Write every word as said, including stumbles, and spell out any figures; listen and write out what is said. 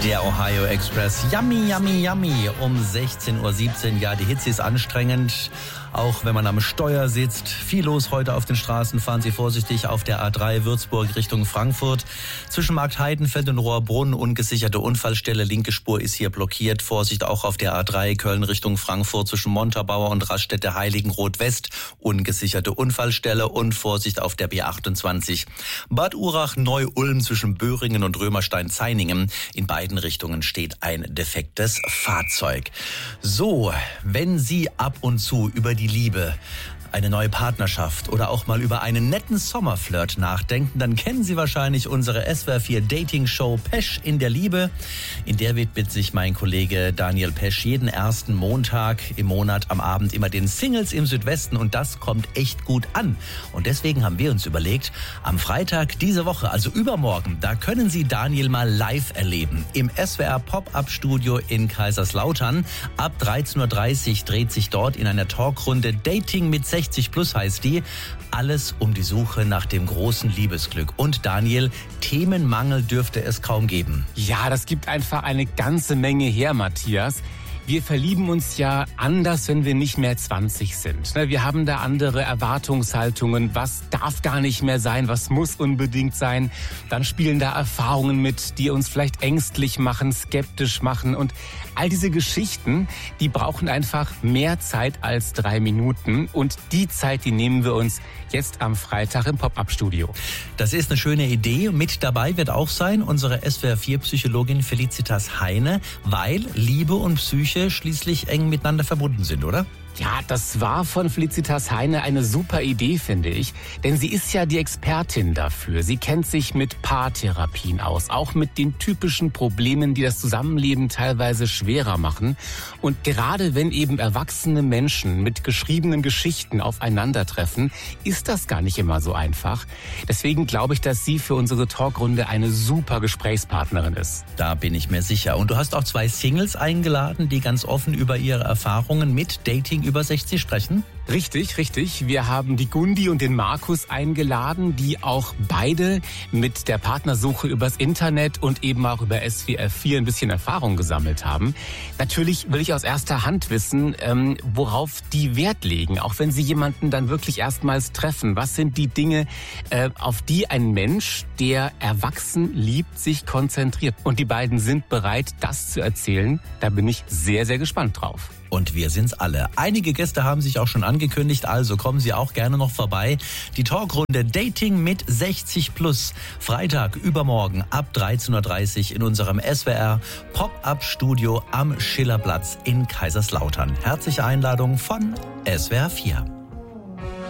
Der Ohio Express. Yummy, yummy, yummy. Um sechzehn Uhr siebzehn. Ja, die Hitze ist anstrengend. Auch wenn man am Steuer sitzt. Viel los heute auf den Straßen. Fahren Sie vorsichtig auf der A drei Würzburg Richtung Frankfurt. Zwischen Markt Heidenfeld und Rohrbrunn ungesicherte Unfallstelle. Linke Spur ist hier blockiert. Vorsicht auch auf der A drei Köln Richtung Frankfurt zwischen Montabaur und Raststätte Heiligenroth West. Ungesicherte Unfallstelle und Vorsicht auf der B achtundzwanzig. Bad Urach Neu-Ulm zwischen Böhringen und Römerstein-Zeiningen. In beiden Richtungen steht ein defektes Fahrzeug. So, wenn Sie ab und zu über die Liebe, eine neue Partnerschaft oder auch mal über einen netten Sommerflirt nachdenken, dann kennen Sie wahrscheinlich unsere S W R vier Dating-Show Pesch in der Liebe. In der widmet sich mein Kollege Daniel Pesch jeden ersten Montag im Monat am Abend immer den Singles im Südwesten und das kommt echt gut an. Und deswegen haben wir uns überlegt, am Freitag diese Woche, also übermorgen, da können Sie Daniel mal live erleben. Im S W R Pop-Up-Studio in Kaiserslautern. Ab dreizehn Uhr dreißig dreht sich dort in einer Talkrunde Dating mit sechzig plus heißt die. Alles um die Suche nach dem großen Liebesglück. Und Daniel, Themenmangel dürfte es kaum geben. Ja, das gibt einfach eine ganze Menge her, Matthias. Wir verlieben uns ja anders, wenn wir nicht mehr zwanzig sind. Wir haben da andere Erwartungshaltungen. Was darf gar nicht mehr sein? Was muss unbedingt sein? Dann spielen da Erfahrungen mit, die uns vielleicht ängstlich machen, skeptisch machen. Und all diese Geschichten, die brauchen einfach mehr Zeit als drei Minuten. Und die Zeit, die nehmen wir uns jetzt am Freitag im Pop-Up-Studio. Das ist eine schöne Idee. Mit dabei wird auch sein unsere S W R vier Psychologin Felicitas Heine, weil Liebe und Psyche schließlich eng miteinander verbunden sind, oder? Ja, das war von Felicitas Heine eine super Idee, finde ich. Denn sie ist ja die Expertin dafür. Sie kennt sich mit Paartherapien aus, auch mit den typischen Problemen, die das Zusammenleben teilweise schwerer machen. Und gerade wenn eben erwachsene Menschen mit geschriebenen Geschichten aufeinandertreffen, ist das gar nicht immer so einfach. Deswegen glaube ich, dass sie für unsere Talkrunde eine super Gesprächspartnerin ist. Da bin ich mir sicher. Und du hast auch zwei Singles eingeladen, die ganz offen über ihre Erfahrungen mit Dating über sechzig sprechen? Richtig, richtig. Wir haben die Gundi und den Markus eingeladen, die auch beide mit der Partnersuche übers Internet und eben auch über S W R vier ein bisschen Erfahrung gesammelt haben. Natürlich will ich aus erster Hand wissen, ähm, worauf die Wert legen, auch wenn sie jemanden dann wirklich erstmals treffen. Was sind die Dinge, äh, auf die ein Mensch, der erwachsen liebt, sich konzentriert? Und die beiden sind bereit, das zu erzählen. Da bin ich sehr, sehr gespannt drauf. Und wir sind's alle. Einige Gäste haben sich auch schon angekündigt, also kommen Sie auch gerne noch vorbei. Die Talkrunde Dating mit sechzig plus. Freitag übermorgen ab dreizehn Uhr dreißig in unserem S W R Pop-Up-Studio am Schillerplatz in Kaiserslautern. Herzliche Einladung von S W R vier.